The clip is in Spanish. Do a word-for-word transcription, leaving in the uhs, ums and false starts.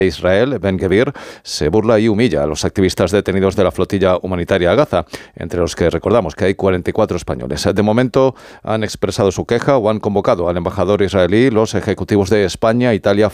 Israel, Ben Gvir, se burla y humilla a los activistas detenidos de la flotilla humanitaria a Gaza, entre los que recordamos que hay cuarenta y cuatro españoles. De momento han expresado su queja o han convocado al embajador israelí, los ejecutivos de España, Italia,